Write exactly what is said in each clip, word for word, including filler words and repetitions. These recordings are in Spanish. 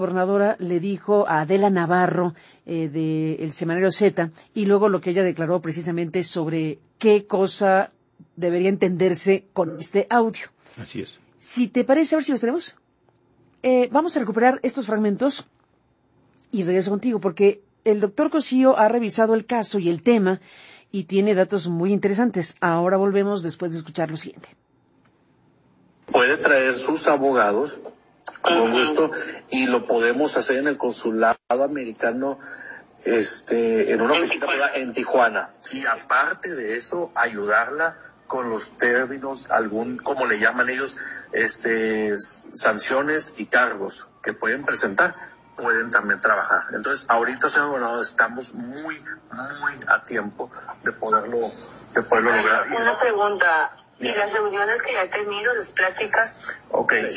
gobernadora le dijo a Adela Navarro eh, del semanario Z, y luego lo que ella declaró precisamente sobre qué cosa debería entenderse con este audio. Así es. Si te parece, a ver si los tenemos. Eh, vamos a recuperar estos fragmentos y regreso contigo, porque el doctor Cosío ha revisado el caso y el tema y tiene datos muy interesantes. Ahora volvemos después de escuchar lo siguiente. Puede traer sus abogados con gusto y lo podemos hacer en el consulado americano, este, en una oficina privada en Tijuana. Y aparte de eso, ayudarla con los términos, algún, como le llaman ellos, este, sanciones y cargos que pueden presentar, pueden también trabajar. Entonces, ahorita, señor gobernador, estamos muy, muy a tiempo de poderlo, de poderlo lograr. Una pregunta. ¿Y las reuniones que ya he tenido, las pláticas? Okay.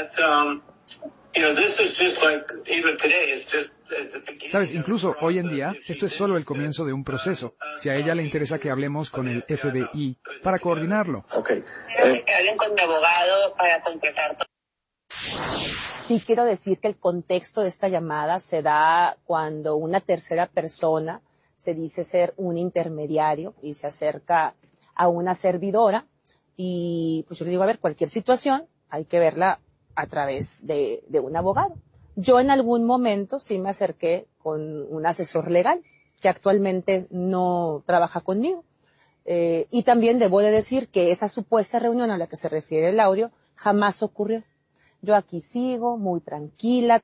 Sabes, incluso hoy en día, esto es solo el comienzo de un proceso. Si a ella le interesa que hablemos con el F B I para coordinarlo. Okay. Eh, que hablen con mi abogado para completar todo. Sí quiero decir que el contexto de esta llamada se da cuando una tercera persona se dice ser un intermediario y se acerca a una servidora. Y pues yo le digo, a ver, cualquier situación hay que verla a través de, de un abogado. Yo en algún momento sí me acerqué con un asesor legal que actualmente no trabaja conmigo. Eh, y también debo de decir que esa supuesta reunión a la que se refiere el audio jamás ocurrió. Yo aquí sigo muy tranquila.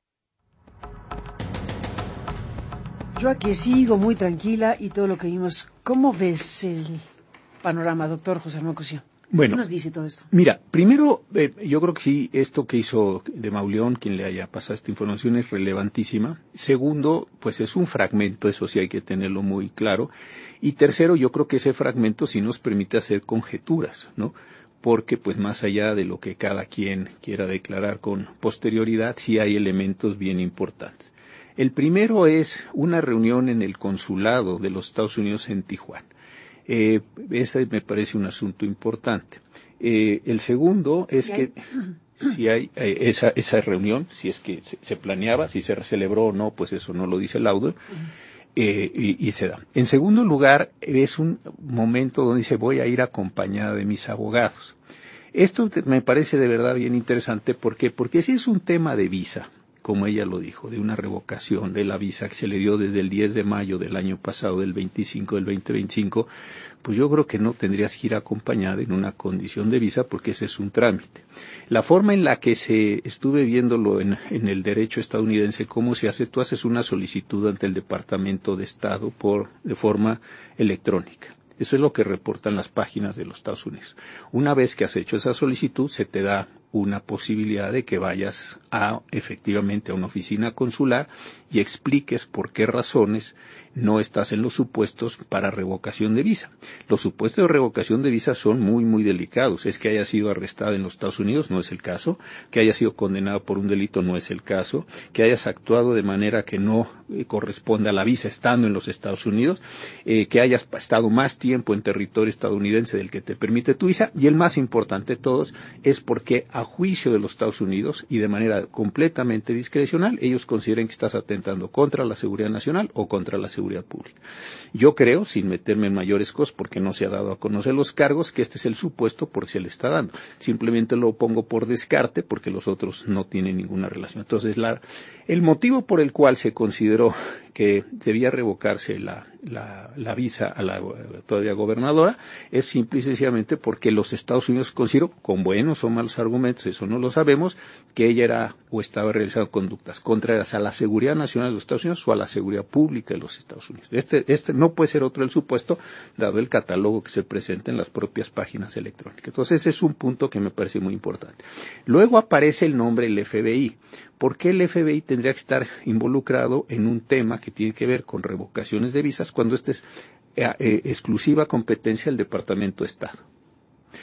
Yo aquí sigo muy tranquila y todo lo que vimos. ¿Cómo ves el panorama, doctor José Armando Cosío? Bueno, ¿Qué nos dice todo esto? Mira, primero, eh, yo creo que sí, esto que hizo de Mauleón, quien le haya pasado esta información, es relevantísima. Segundo, pues es un fragmento, eso sí hay que tenerlo muy claro. Y tercero, yo creo que ese fragmento sí nos permite hacer conjeturas, ¿no? Porque, pues más allá de lo que cada quien quiera declarar con posterioridad, sí hay elementos bien importantes. El primero es una reunión en el consulado de los Estados Unidos en Tijuana. Eh, ese me parece un asunto importante. Eh, el segundo es ¿Sí que si hay eh, esa esa reunión, si es que se, se planeaba, si se celebró o no, pues eso no lo dice el audio, eh, y, y se da. En segundo lugar, es un momento donde dice voy a ir acompañada de mis abogados. Esto me parece de verdad bien interesante, ¿por qué? Porque si es un tema de visa, como ella lo dijo, de una revocación de la visa que se le dio desde el diez de mayo del año pasado, del veinticinco del veinte veinticinco, pues yo creo que no tendrías que ir acompañada en una condición de visa porque ese es un trámite. La forma en la que se estuve viéndolo en, en el derecho estadounidense, cómo se hace, tú haces una solicitud ante el Departamento de Estado por, de forma electrónica. Eso es lo que reportan las páginas de los Estados Unidos. Una vez que has hecho esa solicitud, se te da una posibilidad de que vayas a, efectivamente, a una oficina consular y expliques por qué razones no estás en los supuestos para revocación de visa. Los supuestos de revocación de visa son muy, muy delicados. Es que haya sido arrestada en los Estados Unidos, no es el caso. Que haya sido condenada por un delito, no es el caso. Que hayas actuado de manera que no eh, corresponde a la visa estando en los Estados Unidos. Eh, que hayas estado más tiempo en territorio estadounidense del que te permite tu visa. Y el más importante de todos es porque a juicio de los Estados Unidos y de manera completamente discrecional, ellos consideran que estás atentando contra la seguridad nacional o contra la seguridad pública. Yo creo, sin meterme en mayores cosas, porque no se ha dado a conocer los cargos, que este es el supuesto por se le está dando. Simplemente lo pongo por descarte, porque los otros no tienen ninguna relación. Entonces, la, el motivo por el cual se consideró que debía revocarse la, la, la visa a la todavía gobernadora es simple y sencillamente porque los Estados Unidos consideró, con buenos o malos argumentos, eso no lo sabemos, que ella era o estaba realizando conductas contrarias a la seguridad nacional de los Estados Unidos o a la seguridad pública de los Estados Unidos. Este, este no puede ser otro el supuesto, dado el catálogo que se presenta en las propias páginas electrónicas. Entonces, ese es un punto que me parece muy importante. Luego aparece el nombre del F B I. ¿Por qué el F B I tendría que estar involucrado en un tema que tiene que ver con revocaciones de visas cuando este es eh, eh, exclusiva competencia del Departamento de Estado?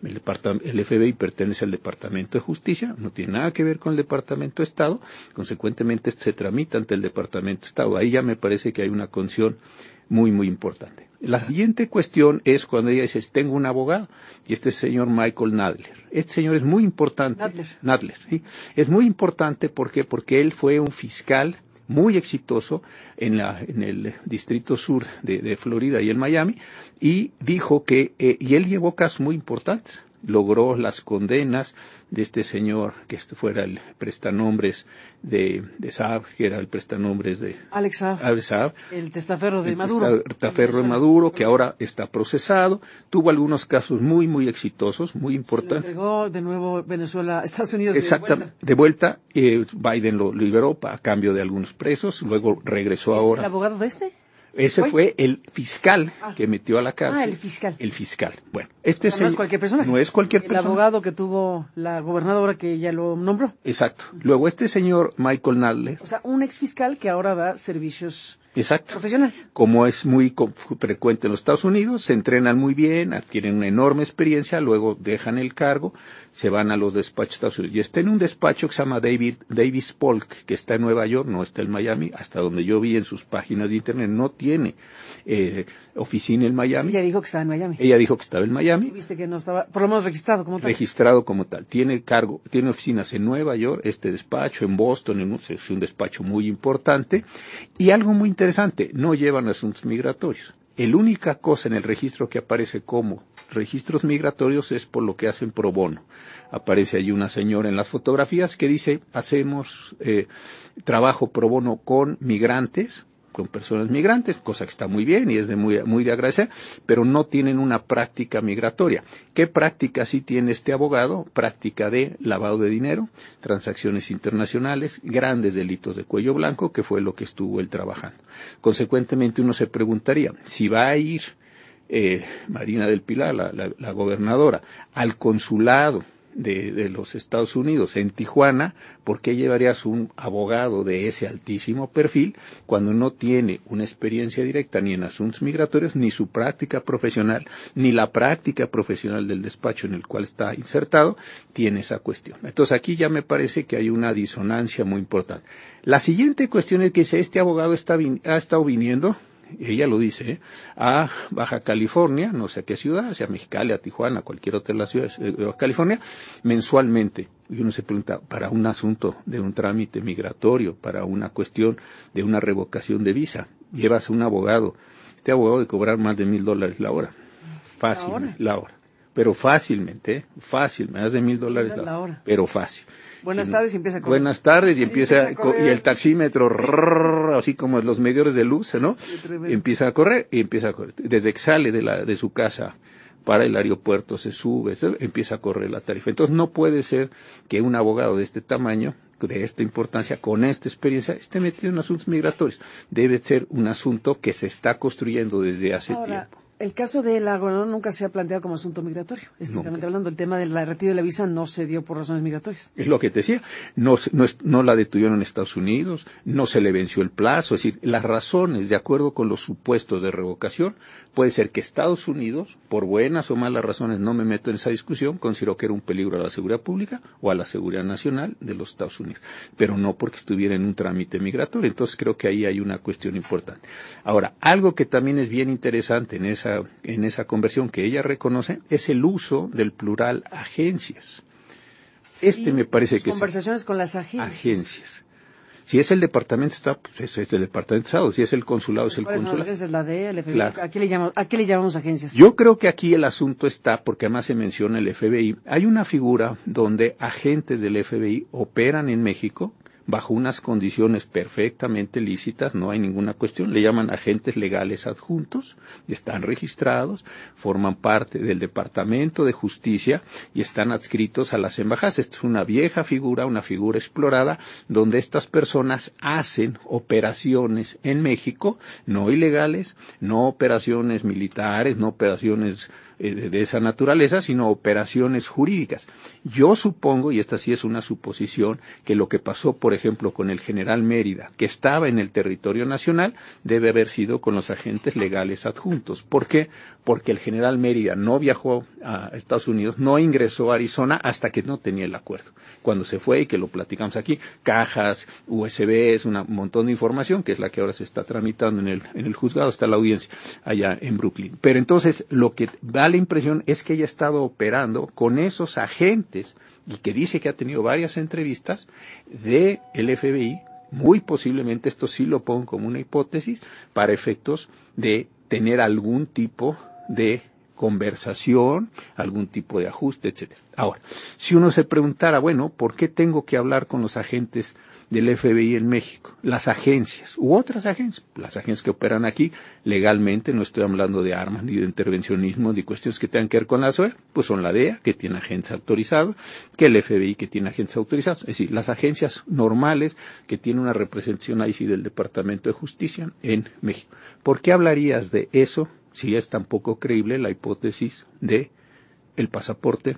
El, departamento, el F B I pertenece al Departamento de Justicia, no tiene nada que ver con el Departamento de Estado, consecuentemente se tramita ante el Departamento de Estado. Ahí ya me parece que hay una condición muy, muy importante. La siguiente cuestión es cuando ella dice, tengo un abogado, y este es el señor Michael Nadler. Este señor es muy importante. Nadler. Nadler, ¿sí? Es muy importante, ¿por qué? Porque él fue un fiscal muy exitoso en, la, en el Distrito Sur de, de Florida y en Miami, y dijo que, eh, y él llevó casos muy importantes. Logró las condenas de este señor, que este fuera el prestanombres de, de Saab, que era el prestanombres de Alex Saab, Alex Saab, el testaferro de el Maduro. testaferro de Maduro, que ahora está procesado. Tuvo algunos casos muy, muy exitosos, muy importantes. Se lo entregó de nuevo Venezuela a Estados Unidos. Exactamente, de vuelta. De vuelta eh, Biden lo liberó a cambio de algunos presos, luego regresó ¿Es ahora. el abogado de este? Ese ¿Fue? fue el fiscal ah. que metió a la cárcel. Ah, el fiscal. El fiscal. Bueno, este o sea, es no el, es cualquier persona. No es cualquier el persona. El abogado que tuvo la gobernadora que ella lo nombró. Exacto. Luego este señor Michael Nadler. O sea, un ex fiscal que ahora da servicios Exacto. profesionales. Como es muy frecuente en los Estados Unidos, se entrenan muy bien, adquieren una enorme experiencia, luego dejan el cargo, se van a los despachos de Estados Unidos. Y está en un despacho que se llama David, Davis Polk, que está en Nueva York, no está en Miami, hasta donde yo vi en sus páginas de internet, no tiene eh, oficina en Miami. Ella dijo que estaba en Miami. Ella dijo que estaba en Miami. ¿Y viste que no estaba, por lo menos registrado como tal? Registrado como tal. Tiene cargo, tiene oficinas en Nueva York, este despacho, en Boston, en un, es un despacho muy importante. Y algo muy interesante, no llevan asuntos migratorios. La única cosa en el registro que aparece como registros migratorios es por lo que hacen pro bono. Aparece ahí una señora en las fotografías que dice, hacemos eh, trabajo pro bono con migrantes, con personas migrantes, cosa que está muy bien y es de muy, muy de agradecer, pero no tienen una práctica migratoria. ¿Qué práctica sí tiene este abogado? Práctica de lavado de dinero, transacciones internacionales, grandes delitos de cuello blanco, que fue lo que estuvo él trabajando. Consecuentemente uno se preguntaría, si va a ir eh, Marina del Pilar, la, la, la gobernadora, al consulado De, de los Estados Unidos en Tijuana, ¿por qué llevarías un abogado de ese altísimo perfil cuando no tiene una experiencia directa ni en asuntos migratorios, ni su práctica profesional, ni la práctica profesional del despacho en el cual está insertado, tiene esa cuestión? Entonces aquí ya me parece que hay una disonancia muy importante. La siguiente cuestión es que si este abogado está vin- ha estado viniendo, ella lo dice, ¿eh? a Baja California, no sé a qué ciudad, sea Mexicali, a Tijuana, cualquier otra de las ciudades de Baja California, mensualmente. Y uno se pregunta, para un asunto de un trámite migratorio, para una cuestión de una revocación de visa, llevas a un abogado, este abogado de cobrar más de mil dólares la hora, fácil, la hora, la hora. pero fácilmente, ¿eh? fácil, más de mil dólares la, la hora, pero fácil. Buenas si tardes y empieza a correr. Buenas tardes y empieza, empieza a y el taxímetro, rrr, así como los medidores de luz, ¿no? Empieza a correr y empieza a correr. Desde que sale de la, de su casa para el aeropuerto, se sube, se, empieza a correr la tarifa. Entonces no puede ser que un abogado de este tamaño, de esta importancia, con esta experiencia, esté metido en asuntos migratorios. Debe ser un asunto que se está construyendo desde hace Ahora, tiempo. El caso de la gobernadora nunca se ha planteado como asunto migratorio. Estrictamente hablando, el tema del retiro de la visa no se dio por razones migratorias. Es lo que te decía. No, no, no la detuvieron en Estados Unidos, no se le venció el plazo. Es decir, las razones, de acuerdo con los supuestos de revocación, puede ser que Estados Unidos, por buenas o malas razones, no me meto en esa discusión, consideró que era un peligro a la seguridad pública o a la seguridad nacional de los Estados Unidos, pero no porque estuviera en un trámite migratorio. Entonces creo que ahí hay una cuestión importante. Ahora, algo que también es bien interesante en esa en esa conversión que ella reconoce es el uso del plural agencias. Sí, este me parece que conversaciones es con las agencias. agencias. Si es el departamento de Estado, pues es el departamento de Estado. Si es el consulado, es el ¿Cuáles son las consulado. agencias? La D, el F B I. Claro. ¿A qué le llamamos, a qué le llamamos agencias? Yo creo que aquí el asunto está, porque además se menciona el F B I, hay una figura donde agentes del F B I operan en México bajo unas condiciones perfectamente lícitas, no hay ninguna cuestión, le llaman agentes legales adjuntos, y están registrados, forman parte del Departamento de Justicia y están adscritos a las embajadas. Esta es una vieja figura, una figura explorada, donde estas personas hacen operaciones en México, no ilegales, no operaciones militares, no operaciones eh, de, de esa naturaleza, sino operaciones jurídicas. Yo supongo, y esta sí es una suposición, que lo que pasó, por ejemplo, con el general Mérida, que estaba en el territorio nacional, debe haber sido con los agentes legales adjuntos. ¿Por qué? Porque el general Mérida no viajó a Estados Unidos, no ingresó a Arizona hasta que no tenía el acuerdo. Cuando se fue, y que lo platicamos aquí, cajas, U S Bs, un montón de información, que es la que ahora se está tramitando en el, en el juzgado, está la audiencia allá en Brooklyn. Pero entonces, lo que da la impresión es que ella ha estado operando con esos agentes, y que dice que ha tenido varias entrevistas de el F B I, muy posiblemente, esto sí lo pongo como una hipótesis, para efectos de tener algún tipo de conversación, algún tipo de ajuste, etcétera. Ahora, si uno se preguntara, bueno, ¿por qué tengo que hablar con los agentes del F B I en México? Las agencias, u otras agencias, las agencias que operan aquí legalmente, no estoy hablando de armas, ni de intervencionismo, ni cuestiones que tengan que ver con la S O E, pues son la D E A, que tiene agentes autorizados, que el F B I, que tiene agentes autorizados, es decir, las agencias normales que tienen una representación ahí sí del Departamento de Justicia en México. ¿Por qué hablarías de eso si es tan poco creíble la hipótesis de el pasaporte,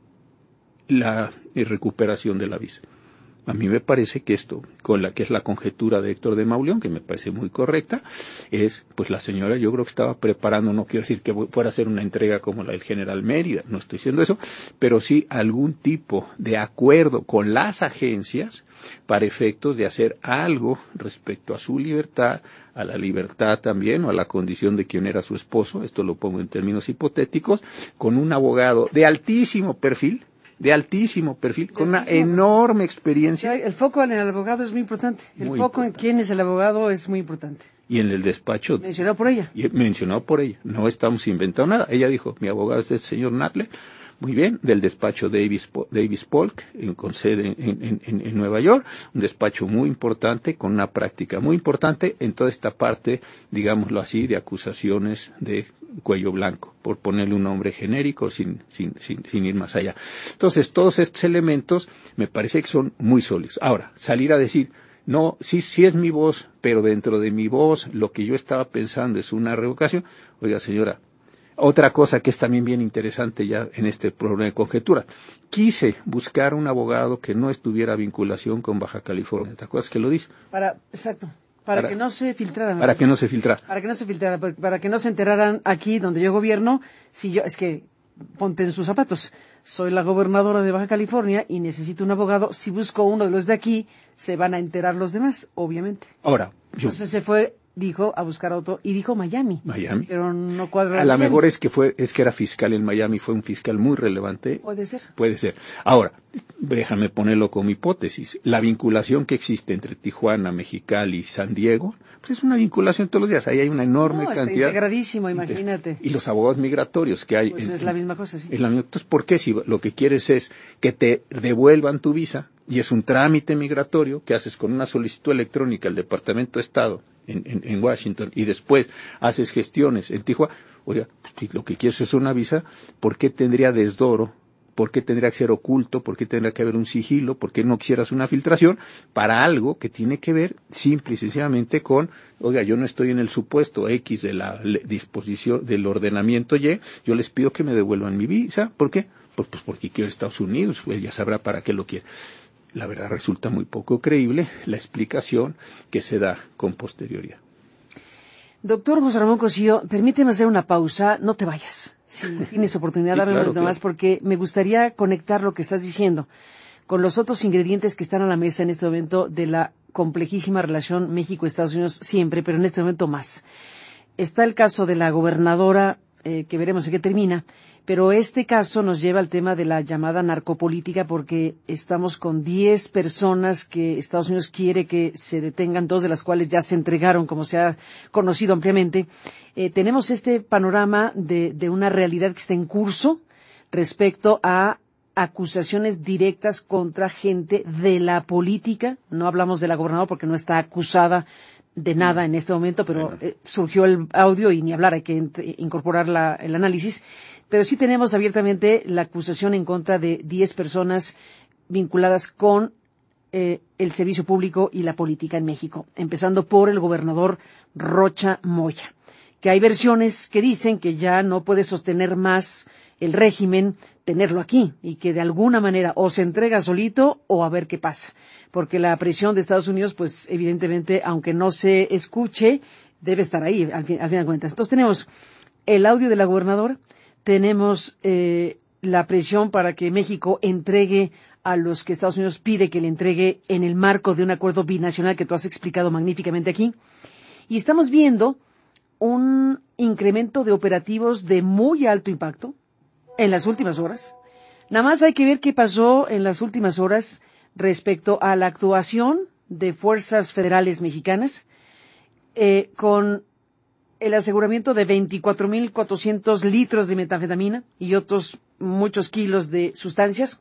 la recuperación de la visa? A mí me parece que esto, con la que es la conjetura de Héctor de Mauleón, que me parece muy correcta, es, pues la señora yo creo que estaba preparando, no quiero decir que fuera a hacer una entrega como la del general Mérida, no estoy diciendo eso, pero sí algún tipo de acuerdo con las agencias para efectos de hacer algo respecto a su libertad, a la libertad también, o a la condición de quien era su esposo, esto lo pongo en términos hipotéticos, con un abogado de altísimo perfil, de altísimo perfil, de con una enorme experiencia. El foco en el abogado es muy importante. El muy foco importante. en quién es el abogado es muy importante. Y en el despacho. Mencionado por ella. Y mencionado por ella. No estamos inventando nada. Ella dijo, mi abogado es el señor Natle. Muy bien, del despacho Davis, Davis Polk, en, con sede en, en, en, en Nueva York, un despacho muy importante, con una práctica muy importante en toda esta parte, digámoslo así, de acusaciones de cuello blanco, por ponerle un nombre genérico sin, sin, sin, sin ir más allá. Entonces, todos estos elementos me parece que son muy sólidos. Ahora, salir a decir, no, sí, sí es mi voz, pero dentro de mi voz lo que yo estaba pensando es una revocación. Oiga, señora, otra cosa que es también bien interesante ya en este problema de conjeturas. Quise buscar un abogado que no estuviera vinculación con Baja California. ¿Te acuerdas que lo dice? Para, exacto. Para, para que no se filtrara. Para que no se filtrara. Para que no se filtrara, para que no se enteraran aquí donde yo gobierno, si yo, es que, ponte en sus zapatos. Soy la gobernadora de Baja California y necesito un abogado. Si busco uno de los de aquí, se van a enterar los demás, obviamente. Ahora, yo... Entonces se fue, dijo, a buscar otro, y dijo Miami. Miami. Pero no cuadra. A lo mejor es que fue, es que era fiscal en Miami, fue un fiscal muy relevante. Puede ser. Puede ser. Ahora, déjame ponerlo como hipótesis. La vinculación que existe entre Tijuana, Mexicali y San Diego, pues es una vinculación todos los días. Ahí hay una enorme no, cantidad. Está integradísimo, imagínate. Y los abogados migratorios que hay. Pues en, es la misma cosa, sí. Es la misma. Entonces, ¿por qué si lo que quieres es que te devuelvan tu visa y es un trámite migratorio que haces con una solicitud electrónica al Departamento de Estado en, en, en Washington y después haces gestiones en Tijuana? Oiga, si lo que quieres es una visa, ¿por qué tendría desdoro? ¿Por qué tendría que ser oculto? ¿Por qué tendría que haber un sigilo? ¿Por qué no quisieras una filtración para algo que tiene que ver simple y sencillamente con, oiga, yo no estoy en el supuesto X de la disposición del ordenamiento Y, yo les pido que me devuelvan mi visa? ¿Por qué? Pues, pues porque quiero Estados Unidos, pues ya sabrá para qué lo quiere. La verdad resulta muy poco creíble la explicación que se da con posterioridad. Doctor José Ramón Cosío, permíteme hacer una pausa, no te vayas. Si tienes oportunidad, sí, dame claro, un momento más, porque me gustaría conectar lo que estás diciendo con los otros ingredientes que están a la mesa en este momento de la complejísima relación México-Estados Unidos siempre, pero en este momento más. Está el caso de la gobernadora, eh, que veremos en qué termina, pero este caso nos lleva al tema de la llamada narcopolítica, porque estamos con diez personas que Estados Unidos quiere que se detengan, dos de las cuales ya se entregaron, como se ha conocido ampliamente. Eh, tenemos este panorama de, de una realidad que está en curso respecto a acusaciones directas contra gente de la política. No hablamos de la gobernadora porque no está acusada de nada en este momento, pero eh, surgió el audio y ni hablar, hay que ent- incorporar la, el análisis. Pero sí tenemos abiertamente la acusación en contra de diez personas vinculadas con eh, el servicio público y la política en México, empezando por el gobernador Rocha Moya, que hay versiones que dicen que ya no puede sostener más el régimen tenerlo aquí y que de alguna manera o se entrega solito o a ver qué pasa. Porque la presión de Estados Unidos, pues evidentemente, aunque no se escuche, debe estar ahí al fin, al fin de cuentas. Entonces tenemos el audio de la gobernadora, tenemos eh, la presión para que México entregue a los que Estados Unidos pide que le entregue en el marco de un acuerdo binacional que tú has explicado magníficamente aquí. Y estamos viendo un incremento de operativos de muy alto impacto en las últimas horas. Nada más hay que ver qué pasó en las últimas horas respecto a la actuación de fuerzas federales mexicanas eh, con el aseguramiento de veinticuatro mil cuatrocientos litros de metanfetamina y otros muchos kilos de sustancias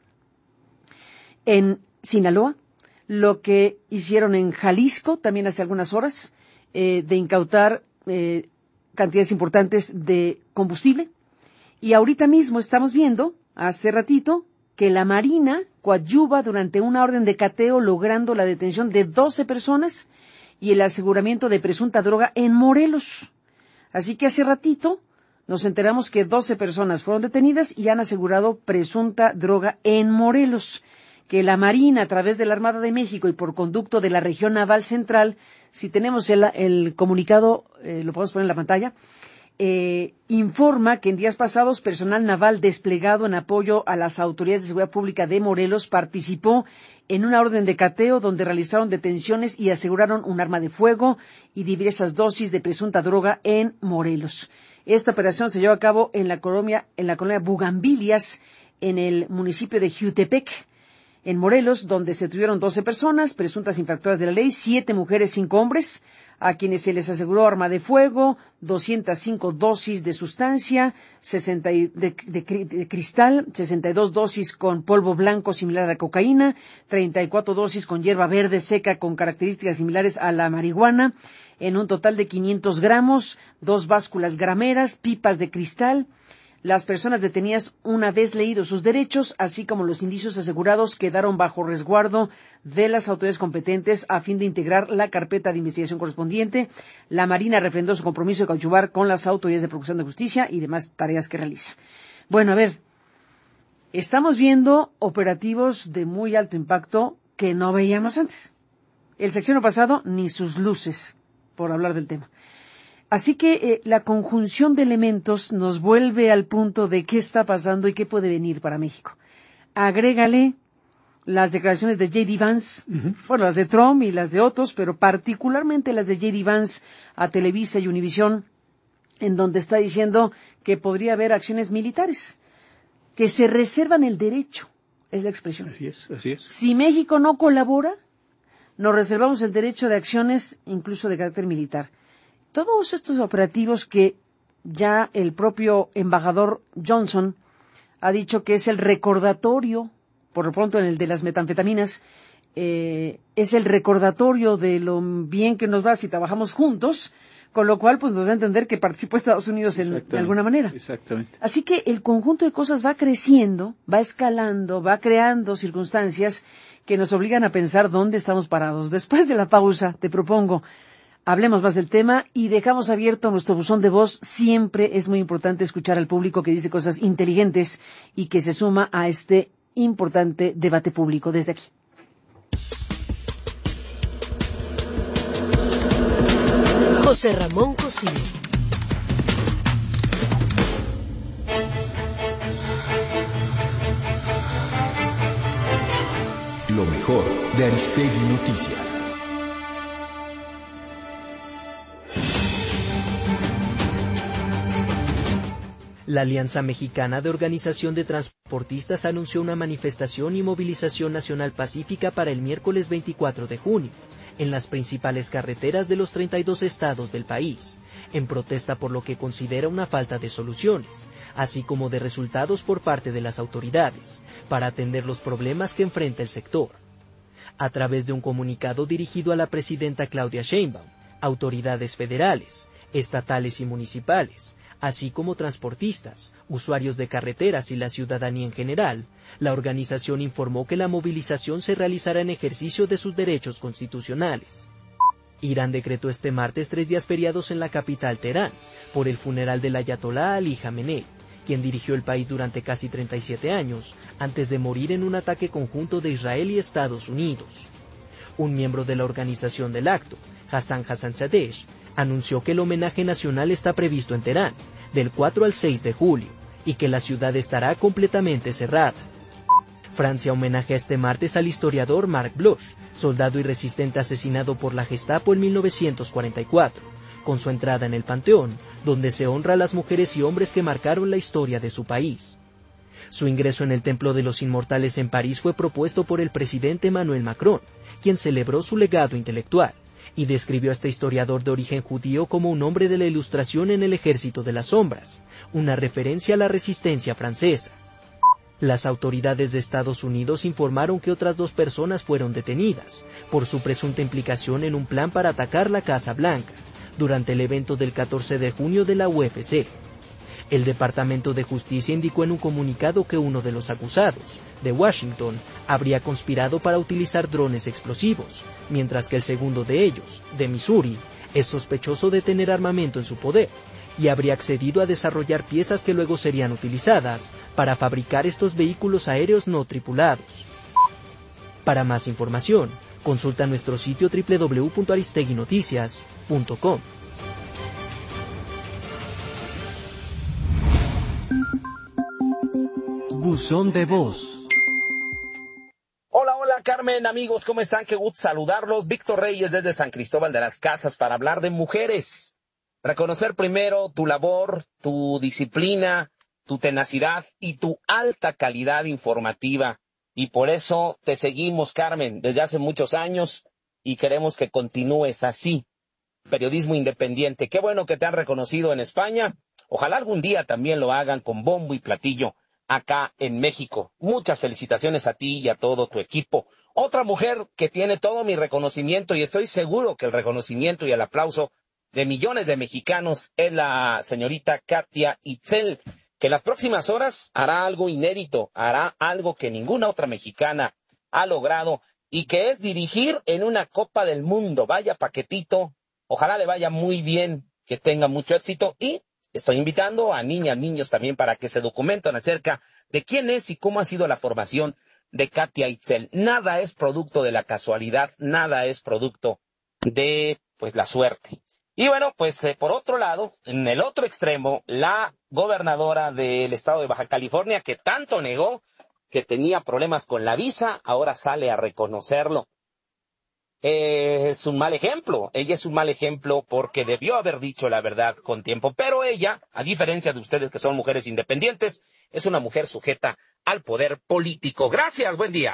en Sinaloa, lo que hicieron en Jalisco también hace algunas horas, eh, de incautar eh, cantidades importantes de combustible. Y ahorita mismo estamos viendo, hace ratito, que la Marina coadyuva durante una orden de cateo logrando la detención de doce personas y el aseguramiento de presunta droga en Morelos. Así que hace ratito nos enteramos que doce personas fueron detenidas y han asegurado presunta droga en Morelos, que la Marina, a través de la Armada de México y por conducto de la Región Naval Central, si tenemos el, el comunicado, eh, lo podemos poner en la pantalla, eh, informa que en días pasados personal naval desplegado en apoyo a las autoridades de seguridad pública de Morelos participó en una orden de cateo donde realizaron detenciones y aseguraron un arma de fuego y diversas dosis de presunta droga en Morelos. Esta operación se llevó a cabo en la colonia, en la colonia Bugambilias, en el municipio de Jiutepec, en Morelos, donde se detuvieron doce personas, presuntas infractoras de la ley, siete mujeres, cinco hombres, a quienes se les aseguró arma de fuego, doscientas cinco dosis de sustancia, sesenta de, de, de cristal, sesenta y dos dosis con polvo blanco similar a la cocaína, treinta y cuatro dosis con hierba verde seca con características similares a la marihuana, en un total de quinientos gramos, dos básculas grameras, pipas de cristal. Las personas detenidas, una vez leídos sus derechos, así como los indicios asegurados, quedaron bajo resguardo de las autoridades competentes a fin de integrar la carpeta de investigación correspondiente. La Marina refrendó su compromiso de coadyuvar con las autoridades de procuración de justicia y demás tareas que realiza. Bueno, a ver, estamos viendo operativos de muy alto impacto que no veíamos antes. El sexenio pasado, ni sus luces, por hablar del tema. Así que eh, la conjunción de elementos nos vuelve al punto de qué está pasando y qué puede venir para México. Agrégale las declaraciones de J D Vance, uh-huh. bueno, las de Trump y las de otros, pero particularmente las de J D Vance a Televisa y Univisión, en donde está diciendo que podría haber acciones militares, que se reservan el derecho, es la expresión. Así es, así es. Si México no colabora, nos reservamos el derecho de acciones incluso de carácter militar. Todos estos operativos que ya el propio embajador Johnson ha dicho que es el recordatorio, por lo pronto en el de las metanfetaminas, eh, es el recordatorio de lo bien que nos va si trabajamos juntos, con lo cual pues nos da a entender que participó Estados Unidos en, de alguna manera. Exactamente. Así que el conjunto de cosas va creciendo, va escalando, va creando circunstancias que nos obligan a pensar dónde estamos parados. Después de la pausa, te propongo, hablemos más del tema y dejamos abierto nuestro buzón de voz. Siempre es muy importante escuchar al público que dice cosas inteligentes y que se suma a este importante debate público desde aquí. José Ramón Cosío. Lo mejor de Aristegui Noticias. La Alianza Mexicana de Organización de Transportistas anunció una manifestación y movilización nacional pacífica para el miércoles veinticuatro de junio, en las principales carreteras de los treinta y dos estados del país, en protesta por lo que considera una falta de soluciones, así como de resultados por parte de las autoridades, para atender los problemas que enfrenta el sector. A través de un comunicado dirigido a la presidenta Claudia Sheinbaum, autoridades federales, estatales y municipales, así como transportistas, usuarios de carreteras y la ciudadanía en general, la organización informó que la movilización se realizará en ejercicio de sus derechos constitucionales. Irán decretó este martes tres días feriados en la capital Teherán por el funeral del ayatolá Ali Jamenei, quien dirigió el país durante casi treinta y siete años, antes de morir en un ataque conjunto de Israel y Estados Unidos. Un miembro de la organización del acto, Hassan Hassanzadeh, anunció que el homenaje nacional está previsto en Teherán, del cuatro al seis de julio, y que la ciudad estará completamente cerrada. Francia homenajea este martes al historiador Marc Bloch, soldado y resistente asesinado por la Gestapo en mil novecientos cuarenta y cuatro, con su entrada en el Panteón, donde se honra a las mujeres y hombres que marcaron la historia de su país. Su ingreso en el Templo de los Inmortales en París fue propuesto por el presidente Emmanuel Macron, quien celebró su legado intelectual, y describió a este historiador de origen judío como un hombre de la Ilustración en el Ejército de las Sombras, una referencia a la resistencia francesa. Las autoridades de Estados Unidos informaron que otras dos personas fueron detenidas por su presunta implicación en un plan para atacar la Casa Blanca durante el evento del catorce de junio de la U F C. El Departamento de Justicia indicó en un comunicado que uno de los acusados, de Washington, habría conspirado para utilizar drones explosivos, mientras que el segundo de ellos, de Missouri, es sospechoso de tener armamento en su poder y habría accedido a desarrollar piezas que luego serían utilizadas para fabricar estos vehículos aéreos no tripulados. Para más información, consulta nuestro sitio doble u doble u doble u punto aristegui noticias punto com. Buzón de voz. Hola, hola Carmen, amigos, ¿cómo están? Qué gusto saludarlos. Víctor Reyes desde San Cristóbal de las Casas para hablar de mujeres. Reconocer primero tu labor, tu disciplina, tu tenacidad y tu alta calidad informativa. Y por eso te seguimos, Carmen, desde hace muchos años y queremos que continúes así. Periodismo independiente. Qué bueno que te han reconocido en España. Ojalá algún día también lo hagan con bombo y platillo acá en México. Muchas felicitaciones a ti y a todo tu equipo. Otra mujer que tiene todo mi reconocimiento y estoy seguro que el reconocimiento y el aplauso de millones de mexicanos es la señorita Katia Itzel, que en las próximas horas hará algo inédito, hará algo que ninguna otra mexicana ha logrado y que es dirigir en una Copa del Mundo. Vaya paquetito, ojalá le vaya muy bien, que tenga mucho éxito y estoy invitando a niñas, niños también para que se documenten acerca de quién es y cómo ha sido la formación de Katia Itzel. Nada es producto de la casualidad, nada es producto de pues la suerte. Y bueno, pues eh, por otro lado, en el otro extremo, la gobernadora del estado de Baja California, que tanto negó que tenía problemas con la visa, ahora sale a reconocerlo. Eh, es un mal ejemplo, ella es un mal ejemplo porque debió haber dicho la verdad con tiempo, pero ella, a diferencia de ustedes que son mujeres independientes, es una mujer sujeta al poder político. Gracias, buen día.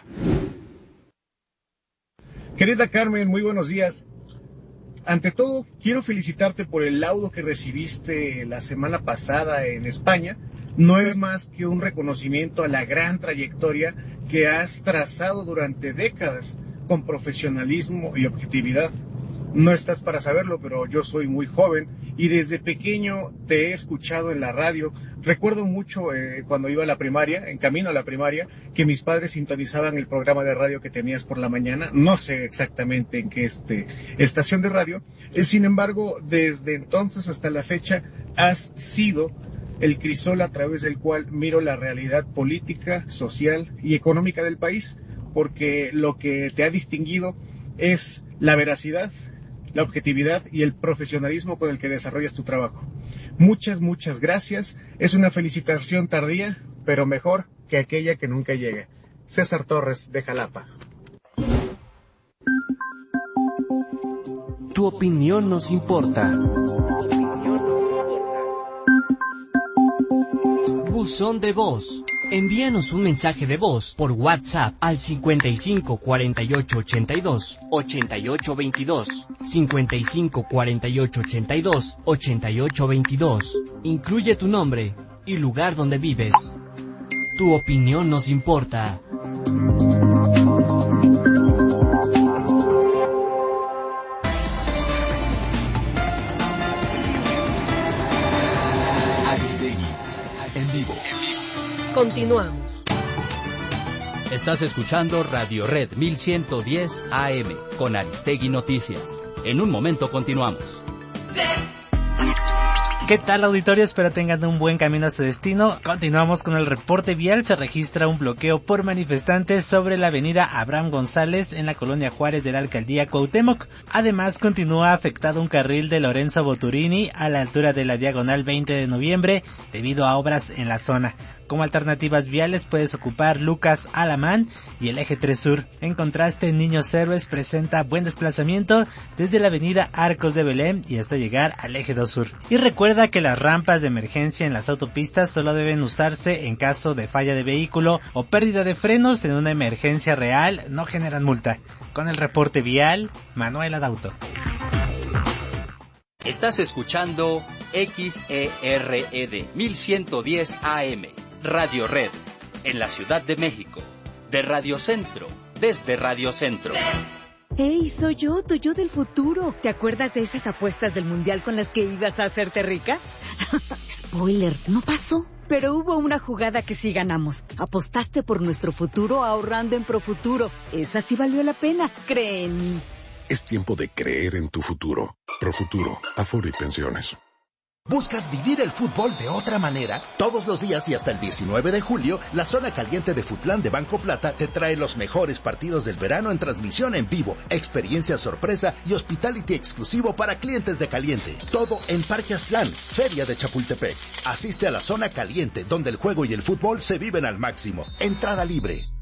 Querida Carmen, muy buenos días. Ante todo, quiero felicitarte por el laudo que recibiste la semana pasada en España. No es más que un reconocimiento a la gran trayectoria que has trazado durante décadas con profesionalismo y objetividad. No estás para saberlo, pero yo soy muy joven y desde pequeño te he escuchado en la radio. Recuerdo mucho eh, cuando iba a la primaria, en camino a la primaria, que mis padres sintonizaban el programa de radio que tenías por la mañana. No sé exactamente en qué este, estación de radio. Eh, sin embargo, desde entonces hasta la fecha has sido el crisol a través del cual miro la realidad política, social y económica del país, porque lo que te ha distinguido es la veracidad, la objetividad y el profesionalismo con el que desarrollas tu trabajo. Muchas, muchas gracias. Es una felicitación tardía, pero mejor que aquella que nunca llegue. César Torres, de Jalapa. Tu opinión nos importa. Buzón de voz. Envíanos un mensaje de voz por WhatsApp al cincuenta y cinco cuarenta y ocho ochenta y dos ochenta y ocho veintidós, cincuenta y cinco cuarenta y ocho ochenta y dos ochenta y ocho veintidós. Incluye tu nombre y lugar donde vives. Tu opinión nos importa. Aristegui, en vivo. Continuamos. Estás escuchando Radio Red mil ciento diez A M con Aristegui Noticias. En un momento continuamos. ¿Qué tal, auditorio? Espero tengan un buen camino a su destino. Continuamos con el reporte vial. Se registra un bloqueo por manifestantes sobre la avenida Abraham González en la colonia Juárez de la alcaldía Cuauhtémoc. Además, continúa afectado un carril de Lorenzo Boturini a la altura de la diagonal veinte de noviembre debido a obras en la zona. Como alternativas viales puedes ocupar Lucas Alamán y el eje tres Sur. En contraste, Niños Héroes presenta buen desplazamiento desde la avenida Arcos de Belén y hasta llegar al eje dos Sur. Y recuerda que las rampas de emergencia en las autopistas solo deben usarse en caso de falla de vehículo o pérdida de frenos en una emergencia real, no generan multa. Con el reporte vial, Manuel Adauto. Estás escuchando X E R E D mil ciento diez A M, Radio Red, en la Ciudad de México, de Radio Centro, desde Radio Centro. ¡Hey, soy yo, tu yo del futuro! ¿Te acuerdas de esas apuestas del mundial con las que ibas a hacerte rica? Spoiler, no pasó. Pero hubo una jugada que sí ganamos. Apostaste por nuestro futuro ahorrando en Profuturo. Esa sí valió la pena, cree en mí. Es tiempo de creer en tu futuro. Profuturo, Afore y Pensiones. ¿Buscas vivir el fútbol de otra manera? Todos los días y hasta el diecinueve de julio, la zona caliente de Futlán de Banco Plata te trae los mejores partidos del verano en transmisión en vivo, experiencia sorpresa y hospitality exclusivo para clientes de Caliente. Todo en Parque Aztlán, Feria de Chapultepec. Asiste a la zona caliente, donde el juego y el fútbol se viven al máximo. Entrada libre.